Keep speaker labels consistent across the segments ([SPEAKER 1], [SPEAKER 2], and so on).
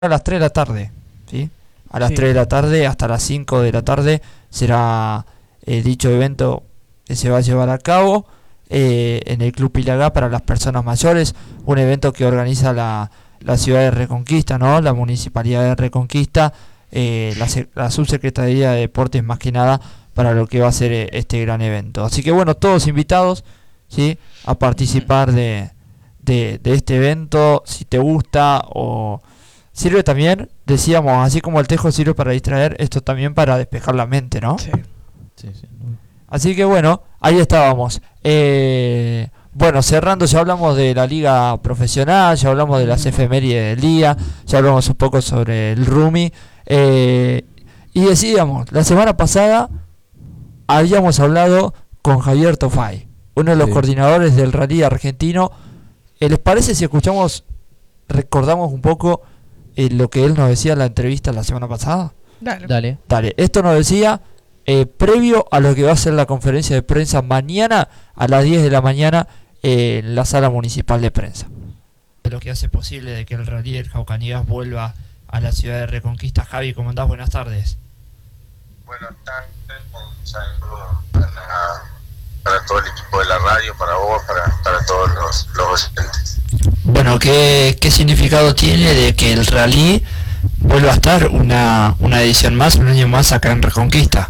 [SPEAKER 1] a las 3 de la tarde, ¿sí? A las
[SPEAKER 2] Sí.
[SPEAKER 1] 3 de la tarde hasta las 5 de la tarde será dicho evento que se va a llevar a cabo en el Club Pilagá para las personas mayores, un evento que organiza la ciudad de Reconquista, ¿no? La municipalidad de Reconquista, la subsecretaría de Deportes más que nada para lo que va a ser este gran evento. Así que bueno, todos invitados, ¿sí? A participar de este evento, si te gusta o... Sirve también, decíamos, así como el tejo sirve para distraer, esto también para despejar la mente, ¿no?
[SPEAKER 2] Sí.
[SPEAKER 3] Sí, sí.
[SPEAKER 1] Así que bueno, ahí estábamos. Bueno, cerrando, ya hablamos de la liga profesional, ya hablamos de las efemérides del día, ya hablamos un poco sobre el Rumi. Y decíamos, la semana pasada habíamos hablado con Javier Tofay, uno de los
[SPEAKER 3] Sí.
[SPEAKER 1] coordinadores del rally argentino. ¿Les parece si recordamos un poco lo que él nos decía en la entrevista la semana pasada?
[SPEAKER 2] Dale.
[SPEAKER 3] Dale.
[SPEAKER 1] Dale, esto nos decía previo a lo que va a ser la conferencia de prensa mañana a las 10 de la mañana en la sala municipal de prensa. Lo que hace posible de que el rally del Jaucanías vuelva a la ciudad de Reconquista. Javi, ¿cómo andás? Buenas tardes.
[SPEAKER 4] Buenas tardes, un saludo para todo el equipo de la radio, para vos, para todos los oyentes.
[SPEAKER 1] Bueno, ¿qué significado tiene de que el rally vuelva a estar una edición más, un año más acá en Reconquista?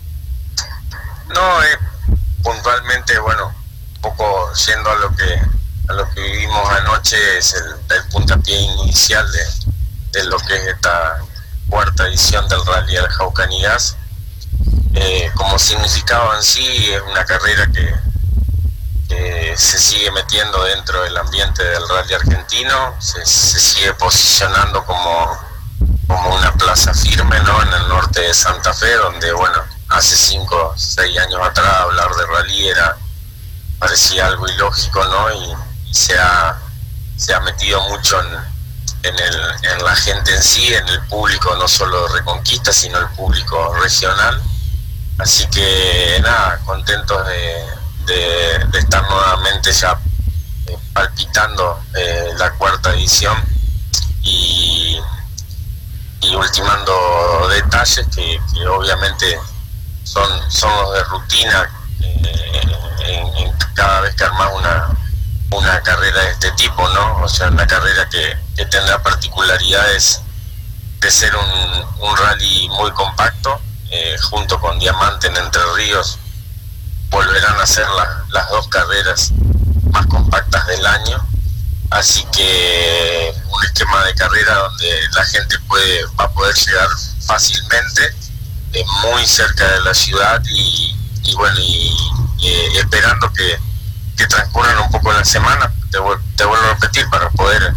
[SPEAKER 4] No, puntualmente, bueno, un poco yendo a lo que vivimos anoche, es el puntapié inicial de lo que es esta cuarta edición del Rally del Jaucanías. Como significado en sí, es una carrera que se sigue metiendo dentro del ambiente del rally argentino, se sigue posicionando como una plaza firme, ¿no? En el norte de Santa Fe, donde, bueno, hace 5 o 6 años atrás hablar de rally parecía algo ilógico, ¿no? Y se ha metido mucho en la gente en sí, en el público, no solo de Reconquista, sino el público regional. Así que nada, contentos de estar nuevamente ya palpitando la cuarta edición y ultimando detalles que obviamente son los de rutina en cada vez que armas una carrera de este tipo, ¿no? O sea, una carrera que tendrá particularidades de ser un rally muy compacto, junto con Diamante en Entre Ríos volverán a ser las dos carreras más compactas del año, así que un esquema de carrera donde la gente va a poder llegar fácilmente, muy cerca de la ciudad y esperando que transcurran un poco la semana, te vuelvo a repetir, para poder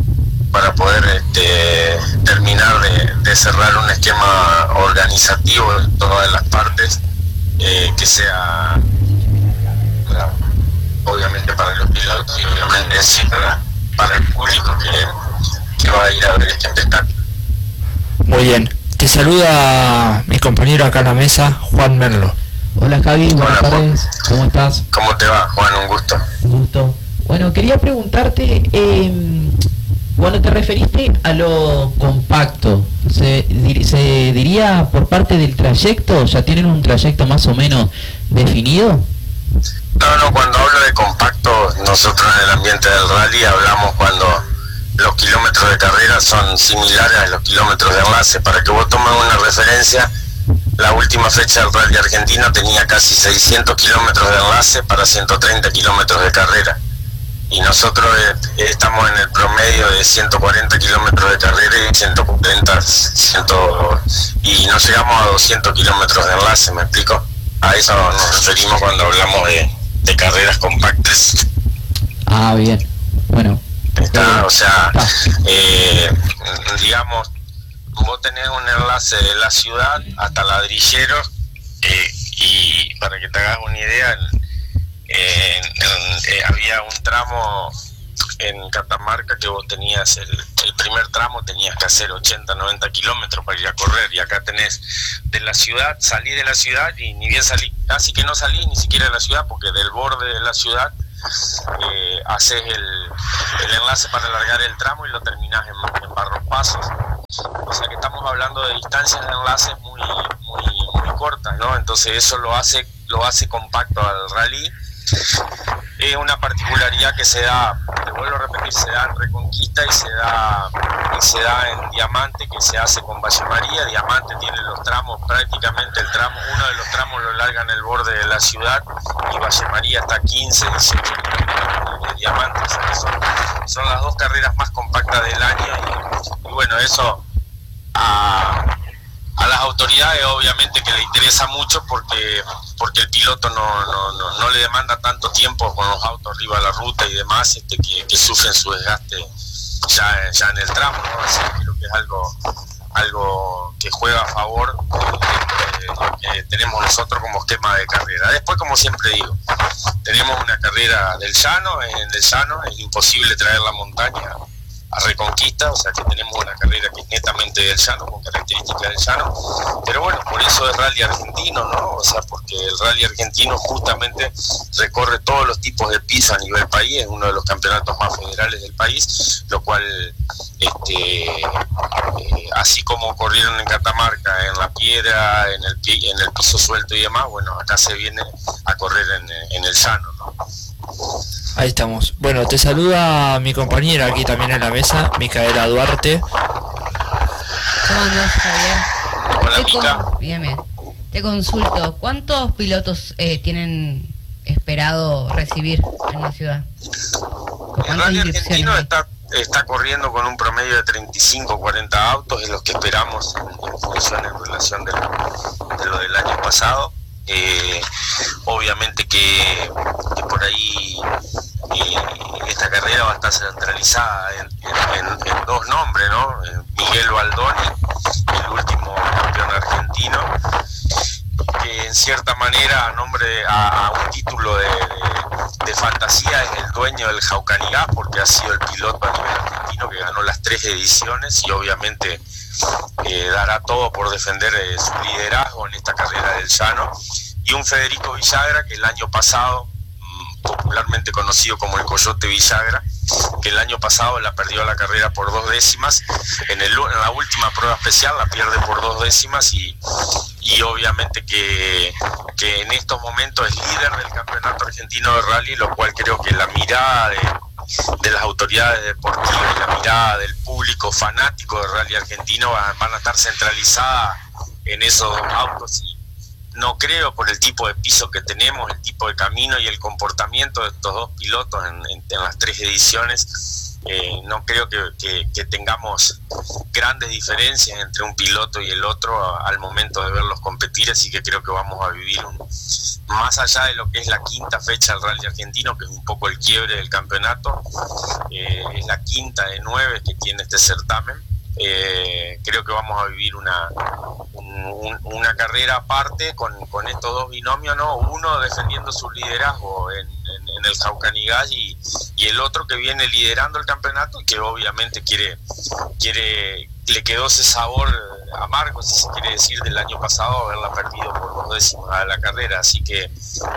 [SPEAKER 4] terminar de cerrar un esquema organizativo en todas las partes, que sea obviamente para los pilotos y obviamente sí para el público que va a ir a ver este espectáculo.
[SPEAKER 1] Muy bien, te saluda mi compañero acá en la mesa, Juan Merlo.
[SPEAKER 3] Hola Javi, buenas
[SPEAKER 4] Hola, Juan.
[SPEAKER 3] tardes. ¿Cómo estás?
[SPEAKER 4] ¿Cómo te va, Juan? Un gusto.
[SPEAKER 3] Un gusto. Bueno, quería preguntarte, cuando te referiste a lo compacto, ¿se diría por parte del trayecto? ¿Ya tienen un trayecto más o menos definido?
[SPEAKER 4] No, cuando hablo de compacto, nosotros en el ambiente del rally hablamos cuando los kilómetros de carrera son similares a los kilómetros de enlace. Para que vos tomes una referencia, la última fecha del rally argentino tenía casi 600 kilómetros de enlace para 130 kilómetros de carrera. Y nosotros estamos en el promedio de 140 kilómetros de carrera y 140, y no llegamos a 200 kilómetros de enlace, ¿me explico? A eso nos referimos cuando hablamos de carreras compactas.
[SPEAKER 3] Ah, bien. Bueno.
[SPEAKER 4] O sea, digamos, vos tenés un enlace de la ciudad hasta Ladrilleros, y para que te hagas una idea, había un tramo en Catamarca que vos tenías, el primer tramo tenías que hacer 80, 90 kilómetros para ir a correr, y acá tenés de la ciudad, salí de la ciudad y ni bien salí, casi que no salí ni siquiera de la ciudad, porque del borde de la ciudad haces el enlace para alargar el tramo y lo terminás en Barros Pasos, hablando de distancias de enlaces muy cortas, ¿no? Entonces eso lo hace compacto al rally. Es una particularidad que se da, te vuelvo a repetir, se da en Reconquista y se da en Diamante, que se hace con Valle María. Diamante tiene los tramos, prácticamente uno de los tramos lo larga en el borde de la ciudad, y Valle María está a 15, 18 kilómetros de Diamante. O sea, que son las dos carreras más compactas del año, y bueno, eso a las autoridades obviamente que le interesa mucho, porque el piloto no le demanda tanto tiempo con los autos arriba de la ruta y demás, que sufren su desgaste ya en el tramo, ¿no? Así que creo que es algo que juega a favor de lo que tenemos nosotros como esquema de carrera. Después, como siempre digo, tenemos una carrera del llano. En el llano es imposible traer la montaña a Reconquista, o sea que tenemos una carrera que es netamente del llano, con características del llano, pero bueno, por eso es rally argentino, ¿no? O sea, porque el rally argentino justamente recorre todos los tipos de piso a nivel país, es uno de los campeonatos más federales del país, lo cual, así como corrieron en Catamarca, en la piedra, en el piso suelto y demás, bueno, acá se viene a correr en el llano, ¿no?
[SPEAKER 1] Ahí estamos. Bueno, te saluda mi compañera aquí también en la mesa, Micaela Duarte.
[SPEAKER 2] ¿Cómo andás, Javier?
[SPEAKER 4] Hola, Mica.
[SPEAKER 2] Bien. Te consulto, ¿cuántos pilotos tienen esperado recibir en la ciudad?
[SPEAKER 4] El rally argentino está corriendo con un promedio de 35-40 autos, es los que esperamos en función en relación de lo del año pasado. Obviamente que por ahí esta carrera va a estar centralizada en dos nombres, ¿no? Miguel Baldoni, el último campeón argentino, que en cierta manera a un título de fantasía es el dueño del Jaucanigás, porque ha sido el piloto a nivel argentino que ganó las 3 ediciones y obviamente dará todo por defender su liderazgo en esta carrera del llano. Y un Federico Villagra, que el año pasado, popularmente conocido como el Coyote Villagra, que el año pasado la perdió la carrera por 2 décimas, en la última prueba especial la pierde por 2 décimas, y obviamente que en estos momentos es líder del campeonato argentino de rally, lo cual creo que la mirada de las autoridades deportivas y la mirada del público fanático del rally argentino van a estar centralizadas en esos dos autos. Y no creo, por el tipo de piso que tenemos, el tipo de camino y el comportamiento de estos dos pilotos en las 3 ediciones, no creo que tengamos grandes diferencias entre un piloto y el otro al momento de verlos competir, así que creo que vamos a vivir más allá de lo que es la quinta fecha del rally argentino, que es un poco el quiebre del campeonato, es la quinta de 9 que tiene este certamen. Creo que vamos a vivir una carrera aparte con estos dos binomios, ¿no? Uno defendiendo su liderazgo en el Jaucanigás y el otro que viene liderando el campeonato y que obviamente le quedó ese sabor amargo, si se quiere decir, del año pasado, haberla perdido por 2 décimas a la carrera. Así que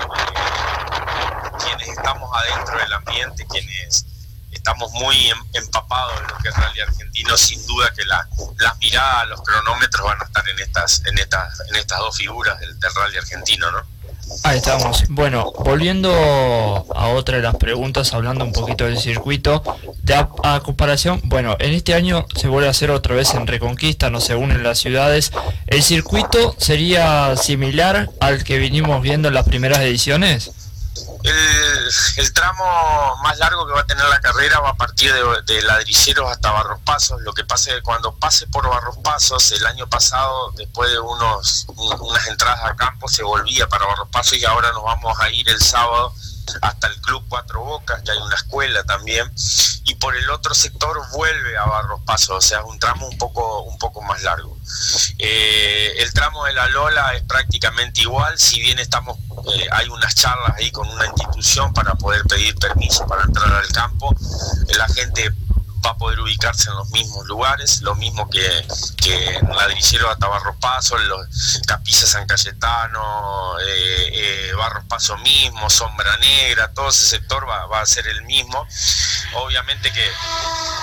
[SPEAKER 4] quienes estamos adentro del ambiente, quienes estamos muy empapados de lo que es rally argentino, sin duda que las miradas, los cronómetros van a estar en estas dos figuras del rally argentino, ¿no?
[SPEAKER 1] Ahí estamos. Bueno, volviendo a otra de las preguntas, hablando un poquito del circuito, a comparación, bueno, en este año se vuelve a hacer otra vez en Reconquista, no se unen las ciudades. ¿El circuito sería similar al que vinimos viendo en las primeras ediciones?
[SPEAKER 4] El tramo más largo que va a tener la carrera va a partir de Ladrilleros hasta Barros Pasos. Lo que pasa es que cuando pase por Barros Pasos, el año pasado, después de unas entradas a campo, se volvía para Barros Pasos, y ahora nos vamos a ir el sábado hasta el Club Cuatro Bocas, que hay una escuela también, y por el otro sector vuelve a Barros Pasos, o sea, es un tramo un poco más largo. El tramo de la Lola es prácticamente igual, si bien hay unas charlas ahí con una institución para poder pedir permiso para entrar al campo. La gente va a poder ubicarse en los mismos lugares, lo mismo que en Ladrillero hasta Barros Pasos, Capilla San Cayetano, Barros Pasos mismo, Sombra Negra, todo ese sector va a ser el mismo. Obviamente que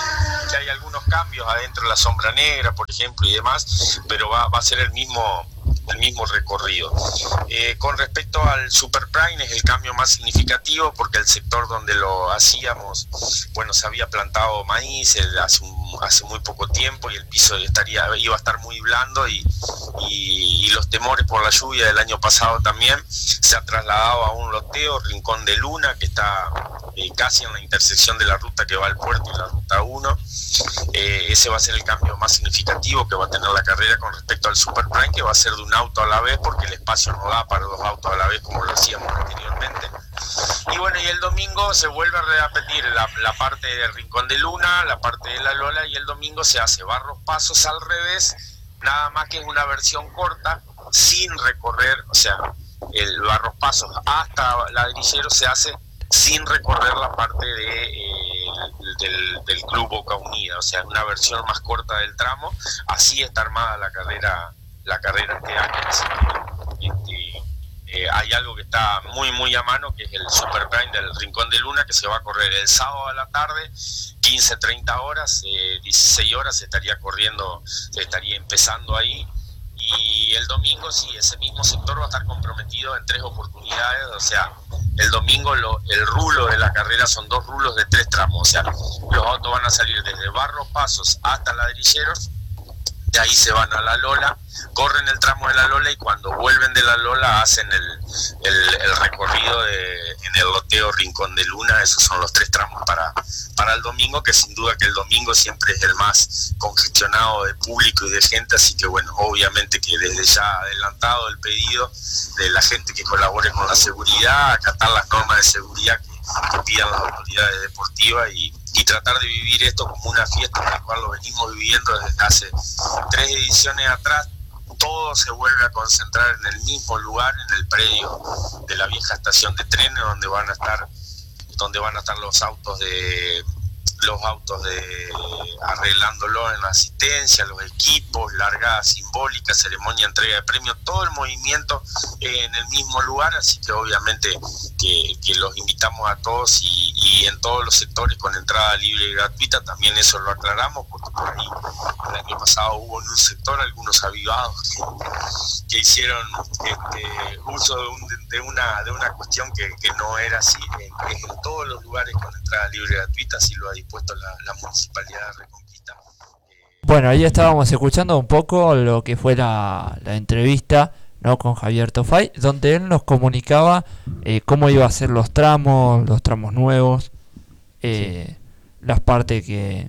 [SPEAKER 4] que hay algunos cambios adentro de la sombra negra, por ejemplo, y demás, pero va a ser el mismo recorrido. Con respecto al Super Prime, es el cambio más significativo porque el sector donde lo hacíamos, bueno, se había plantado maíz hace muy poco tiempo y el piso iba a estar muy blando y los temores por la lluvia del año pasado también se ha trasladado a un loteo, Rincón de Luna, que está casi en la intersección de la ruta que va al puerto y la ruta 1. Ese va a ser el cambio más significativo que va a tener la carrera con respecto al Super Prime, que va a ser de un auto a la vez porque el espacio no da para 2 autos a la vez como lo hacíamos anteriormente. Y bueno, y el domingo se vuelve a repetir la parte de Rincón de Luna, la parte de La Lola, y el domingo se hace Barros Pasos al revés, nada más que es una versión corta, sin recorrer, o sea, el Barros Pasos hasta Ladrillero se hace sin recorrer la parte del Club Boca Unida, o sea, una versión más corta del tramo. Así está armada la carrera este año. Así que, hay algo que está muy a mano, que es el Super Prime del Rincón de Luna, que se va a correr el sábado a la tarde, 15-30 horas, 16 horas se estaría empezando ahí. Y el domingo sí, ese mismo sector va a estar comprometido en 3 oportunidades, o sea, el domingo el rulo de la carrera son 2 rulos de 3 tramos, o sea, los autos van a salir desde Barros Pasos hasta Ladrilleros, de ahí se van a La Lola, corren el tramo de La Lola y cuando vuelven de La Lola hacen el recorrido en el loteo Rincón de Luna. Esos son los 3 tramos para el domingo, que sin duda que el domingo siempre es el más congestionado de público y de gente, así que bueno, obviamente que desde ya adelantado el pedido de la gente que colabore con la seguridad, acatar las normas de seguridad que pidan las autoridades deportivas y tratar de vivir esto como una fiesta, tal cual lo venimos viviendo desde hace 3 ediciones atrás. Todo se vuelve a concentrar en el mismo lugar, en el predio de la vieja estación de trenes, donde van a estar los autos de arreglándolo en la asistencia, los equipos, largada simbólica, ceremonia, entrega de premios, todo el movimiento en el mismo lugar. Así que obviamente que los invitamos a todos y en todos los sectores con entrada libre y gratuita. También eso lo aclaramos porque por ahí el año pasado hubo en un sector algunos avivados que hicieron uso de una cuestión que no era así. Es en todos los lugares con entrada libre y gratuita, así lo ha dispuesto la Municipalidad de Reconquista.
[SPEAKER 1] Bueno, ahí estábamos escuchando un poco lo que fue la entrevista, ¿no?, con Javier Tofay, donde él nos comunicaba cómo iba a ser los tramos nuevos, las partes que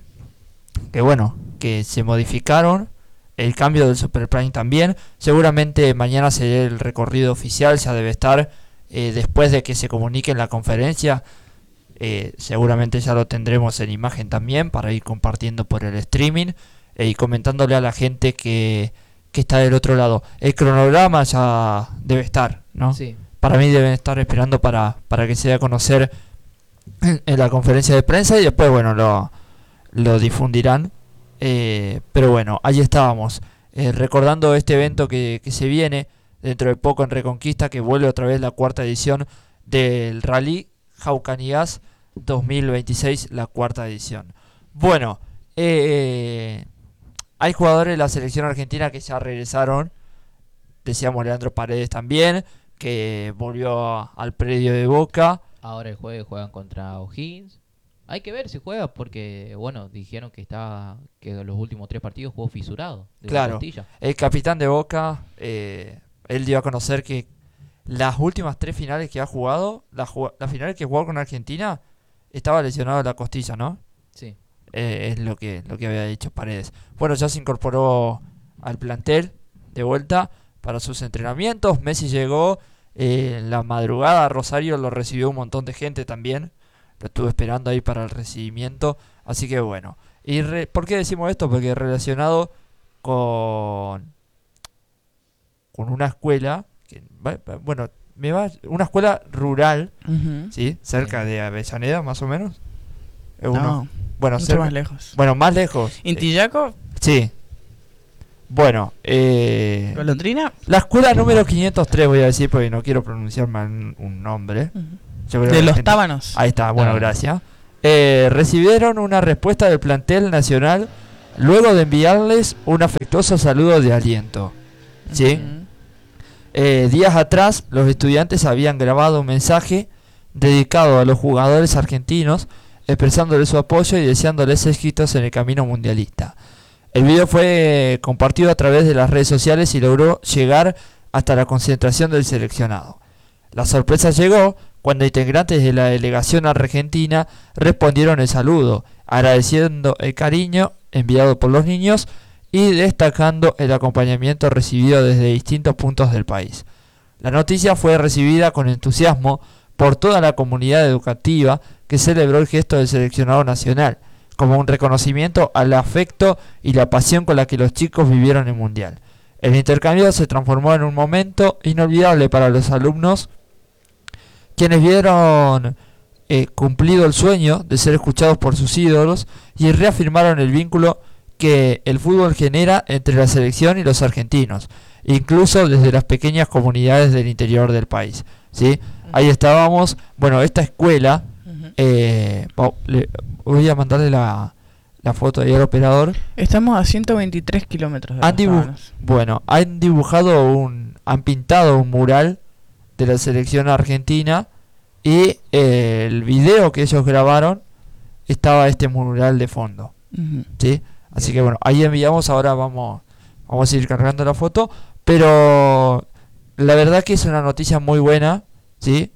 [SPEAKER 1] se modificaron, el cambio del Super Prime también. Seguramente mañana será el recorrido oficial, ya debe estar después de que se comunique en la conferencia. Seguramente ya lo tendremos en imagen también para ir compartiendo por el streaming y comentándole a la gente que está del otro lado. El cronograma ya debe estar, ¿no? Sí. Para mí deben estar esperando para que se dé a conocer en la conferencia de prensa y después, bueno, lo difundirán. Pero bueno, ahí estábamos recordando este evento que se viene dentro de poco en Reconquista, que vuelve otra vez la 4ª edición del Rally Jaucanigas 2026, la 4ª edición. Bueno, hay jugadores de la selección argentina que ya regresaron. Decíamos Leandro Paredes también, que volvió al predio de Boca.
[SPEAKER 3] Ahora el jueves juegan contra O'Higgins. Hay que ver si juega porque, bueno, dijeron que los últimos 3 partidos jugó fisurado.
[SPEAKER 1] Claro, el capitán de Boca, él dio a conocer que las últimas 3 finales que ha jugado, las finales que jugó con Argentina, estaba lesionado de la costilla, ¿no? Sí. Es lo que había dicho Paredes. Bueno, ya se incorporó al plantel de vuelta para sus entrenamientos. Messi llegó en la madrugada a Rosario, lo recibió un montón de gente también. Lo estuve esperando ahí para el recibimiento. Así que bueno. ¿Y por qué decimos esto? Porque relacionado con una escuela, una escuela rural, ¿sí? Cerca de Avellaneda, más o menos. Bueno,
[SPEAKER 5] más lejos.
[SPEAKER 1] Bueno, más lejos.
[SPEAKER 5] ¿Intillaco?
[SPEAKER 1] Sí. Bueno,
[SPEAKER 5] ¿Golondrina?
[SPEAKER 1] La escuela número 503, voy a decir, porque no quiero pronunciar mal un nombre.
[SPEAKER 5] De los Tábanos.
[SPEAKER 1] Ahí está, bueno, gracias. recibieron una respuesta del plantel nacional luego de enviarles un afectuoso saludo de aliento. ¿Sí? Días atrás, los estudiantes habían grabado un mensaje dedicado a los jugadores argentinos, expresándoles su apoyo y deseándoles éxitos en el camino mundialista. El video fue compartido a través de las redes sociales y logró llegar hasta la concentración del seleccionado. La sorpresa llegó cuando integrantes de la delegación argentina respondieron el saludo, agradeciendo el cariño enviado por los niños y destacando el acompañamiento recibido desde distintos puntos del país. La noticia fue recibida con entusiasmo por toda la comunidad educativa que celebró el gesto del seleccionado nacional, como un reconocimiento al afecto y la pasión con la que los chicos vivieron el Mundial. El intercambio se transformó en un momento inolvidable para los alumnos, quienes vieron cumplido el sueño de ser escuchados por sus ídolos y reafirmaron el vínculo que el fútbol genera entre la selección y los argentinos, incluso desde las pequeñas comunidades del interior del país. ¿Sí? Ahí estábamos. Bueno, esta escuela, voy a mandarle la foto ahí al operador.
[SPEAKER 5] Estamos a 123 kilómetros de Las Sábanas.
[SPEAKER 1] Bueno, han pintado un mural de la selección argentina y el video que ellos grabaron estaba este mural de fondo. ¿Sí? Así que bueno, ahí enviamos. Ahora vamos a ir cargando la foto, pero la verdad que es una noticia muy buena, ¿sí?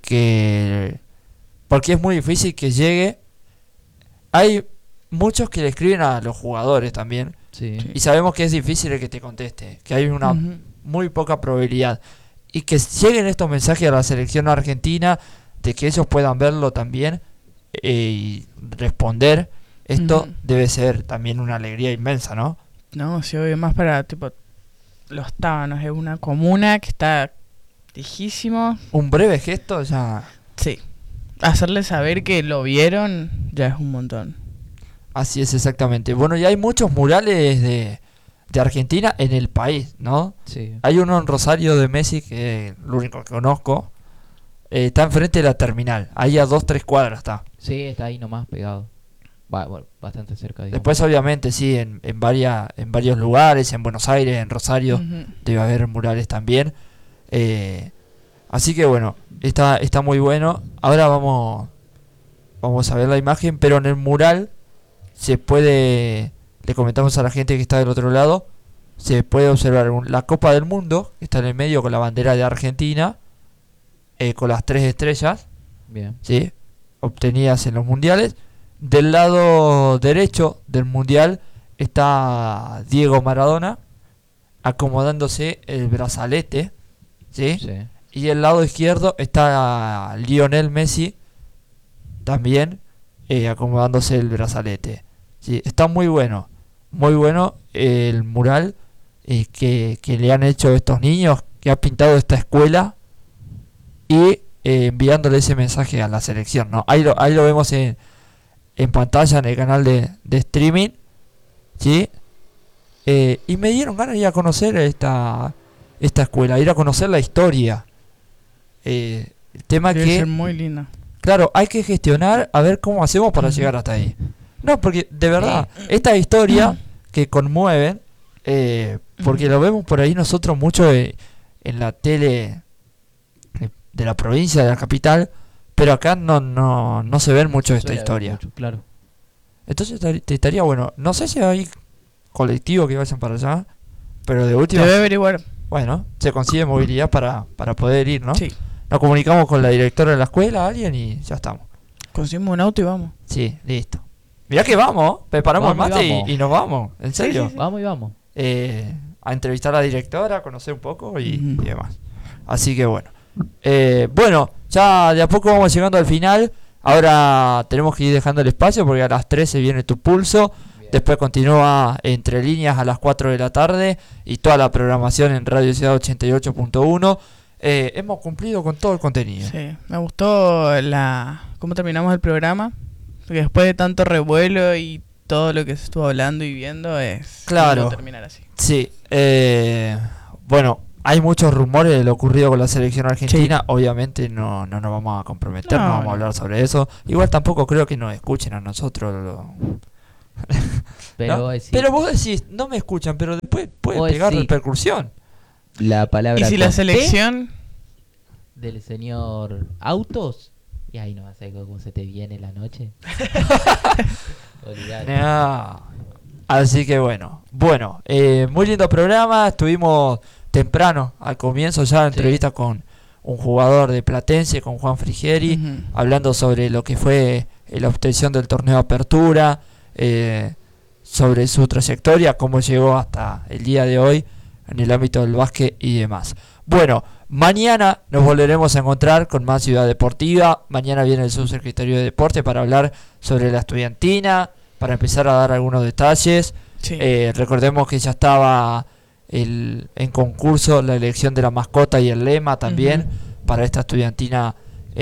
[SPEAKER 1] Porque es muy difícil que llegue. Hay muchos que le escriben a los jugadores también,
[SPEAKER 3] sí.
[SPEAKER 1] Y sabemos que es difícil el que te conteste, que hay una muy poca probabilidad, y que lleguen estos mensajes a la selección argentina, de que ellos puedan verlo también y responder. Esto debe ser también una alegría inmensa, ¿no?
[SPEAKER 5] No, sí, obvio, más para tipo Los Tábanos, es una comuna que está lejísimo.
[SPEAKER 1] Un breve gesto ya.
[SPEAKER 5] Sí, hacerles saber que lo vieron ya es un montón.
[SPEAKER 1] Así es, exactamente. Bueno, y hay muchos murales de Argentina en el país, ¿no?
[SPEAKER 3] Sí.
[SPEAKER 1] Hay uno en Rosario de Messi, que es lo único que conozco. Está enfrente de la terminal, ahí a 2-3 cuadras está.
[SPEAKER 3] Sí, está ahí nomás pegado. Bueno, bastante cerca, digamos.
[SPEAKER 1] Después obviamente sí, en varios lugares, en Buenos Aires, en Rosario, debe haber murales también. Así que bueno, está muy bueno. Ahora vamos a ver la imagen, pero en el mural se puede, le comentamos a la gente que está del otro lado, se puede observar la Copa del Mundo, que está en el medio con la bandera de Argentina, con las 3 estrellas,
[SPEAKER 3] bien,
[SPEAKER 1] ¿sí? Obtenidas en los mundiales. Del lado derecho del mundial está Diego Maradona acomodándose el brazalete, ¿sí?
[SPEAKER 3] Sí.
[SPEAKER 1] Y el lado izquierdo está Lionel Messi también acomodándose el brazalete. Sí, está muy bueno el mural que le han hecho estos niños, que ha pintado esta escuela, y enviándole ese mensaje a la selección, ¿no? Ahí lo vemos en pantalla en el canal de streaming, ¿sí? Y me dieron ganas de ir a conocer esta escuela, ir a conocer la historia. El tema
[SPEAKER 5] Debe
[SPEAKER 1] que
[SPEAKER 5] ser muy linda.
[SPEAKER 1] claro, hay que gestionar a ver cómo hacemos para llegar hasta ahí. No, porque de verdad, esta historia que conmueven, porque lo vemos por ahí nosotros mucho en la tele de la provincia, de la capital, pero acá no se ven mucho esta historia.
[SPEAKER 3] Mucho, claro.
[SPEAKER 1] Entonces te estaría bueno. No sé si hay colectivos que vayan para allá, pero de última,
[SPEAKER 5] Debe averiguar.
[SPEAKER 1] bueno, se consigue movilidad para poder ir, ¿no?
[SPEAKER 5] Sí.
[SPEAKER 1] Nos comunicamos con la directora de la escuela, alguien, y ya estamos.
[SPEAKER 5] Conseguimos un auto y vamos.
[SPEAKER 1] Sí, listo. Mirá que vamos, preparamos el
[SPEAKER 3] Vamos y
[SPEAKER 1] mate
[SPEAKER 3] vamos.
[SPEAKER 1] y nos vamos, en serio.
[SPEAKER 5] sí.
[SPEAKER 3] Vamos y vamos.
[SPEAKER 1] A entrevistar a la directora, a conocer un poco y demás. Así que bueno. Bueno, ya de a poco vamos llegando al final. Ahora tenemos que ir dejando el espacio porque a las 13 viene Tu Pulso.
[SPEAKER 3] Bien.
[SPEAKER 1] Después continúa Entre Líneas a las 4 de la tarde y toda la programación en Radio Ciudad 88.1. Hemos cumplido con todo el contenido.
[SPEAKER 5] Sí, me gustó cómo terminamos el programa, porque después de tanto revuelo y todo lo que se estuvo hablando y viendo, es
[SPEAKER 1] Claro.
[SPEAKER 5] lindo terminar así.
[SPEAKER 1] Sí, bueno, hay muchos rumores de lo ocurrido con la selección argentina. Obviamente no nos vamos a comprometer, no vamos a hablar sobre eso. Igual tampoco creo que nos escuchen a nosotros.
[SPEAKER 3] Pero,
[SPEAKER 1] ¿no?
[SPEAKER 3] vos decís,
[SPEAKER 1] Pero vos decís, no me escuchan, pero después puede pegar repercusión.
[SPEAKER 3] la palabra
[SPEAKER 5] ¿Y si la selección?
[SPEAKER 3] del señor Autos, y ahí no vas a ver cómo se te viene la noche. Olvidate.
[SPEAKER 1] No. Así que bueno, muy lindo programa. Estuvimos temprano al comienzo ya en entrevista con un jugador de Platense, con Juan Frigieri, hablando sobre lo que fue la obtención del torneo de apertura, sobre su trayectoria, cómo llegó hasta el día de hoy en el ámbito del básquet y demás. Bueno, mañana nos volveremos a encontrar con más Ciudad Deportiva. Mañana viene el subsecretario de Deporte para hablar sobre la estudiantina, para empezar a dar algunos detalles. Recordemos que ya estaba en concurso la elección de la mascota y el lema también para esta estudiantina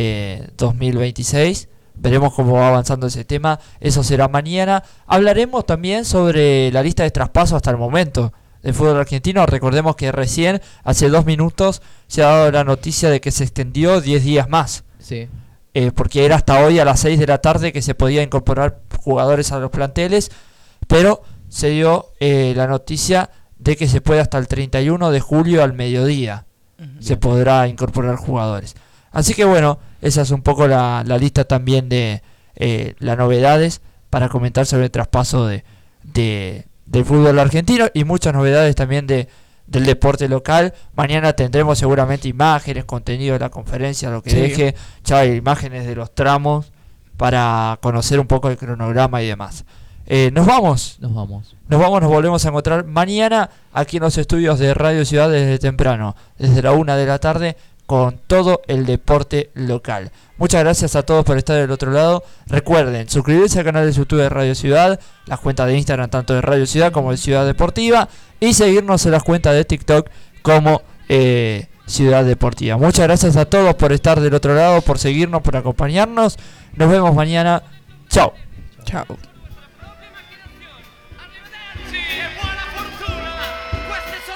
[SPEAKER 1] 2026. Veremos cómo va avanzando ese tema. Eso será mañana. Hablaremos también sobre la lista de traspasos hasta el momento del fútbol argentino. Recordemos que recién, hace 2 minutos, se ha dado la noticia de que se extendió 10 días más.
[SPEAKER 3] Sí.
[SPEAKER 1] Porque era hasta hoy a las 6 de la tarde que se podía incorporar jugadores a los planteles, pero se dio la noticia de que se puede hasta el 31 de julio al mediodía se podrá incorporar jugadores. Así que bueno, esa es un poco la lista también de las novedades para comentar sobre el traspaso del fútbol argentino y muchas novedades también del deporte local. Mañana tendremos seguramente imágenes, contenido de la conferencia, lo que deje, ya hay imágenes de los tramos para conocer un poco el cronograma y demás. Nos vamos, nos volvemos a encontrar mañana aquí en los estudios de Radio Ciudad desde temprano, desde la 1 de la tarde, con todo el deporte local. Muchas gracias a todos por estar del otro lado. Recuerden suscribirse al canal de YouTube de Radio Ciudad, las cuentas de Instagram tanto de Radio Ciudad como de Ciudad Deportiva, y seguirnos en las cuentas de TikTok como Ciudad Deportiva. Muchas gracias a todos por estar del otro lado, por seguirnos, por acompañarnos. Nos vemos mañana. Chao.
[SPEAKER 5] Chao.